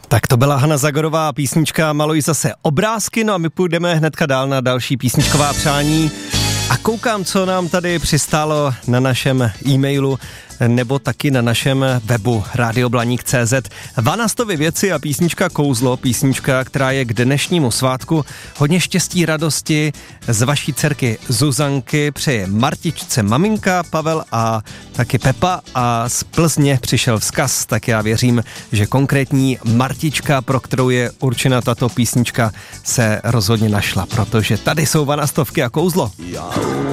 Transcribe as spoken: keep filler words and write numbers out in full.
Tak to byla Hana Zagorová písnička Maluj zase obrázky, no a my půjdeme hnedka dál na další písničková přání. A koukám, co nám tady přistálo na našem e-mailu nebo taky na našem webu rádio blaník tečka cé zet. Vanastovy věci a písnička Kouzlo, písnička, která je k dnešnímu svátku. Hodně štěstí, radosti z vaší dcerky Zuzanky přeje Martičce maminka, Pavel a taky Pepa, a z Plzně přišel vzkaz, tak já věřím, že konkrétní Martička, pro kterou je určena tato písnička, se rozhodně našla, protože tady jsou Vanastovky a Kouzlo.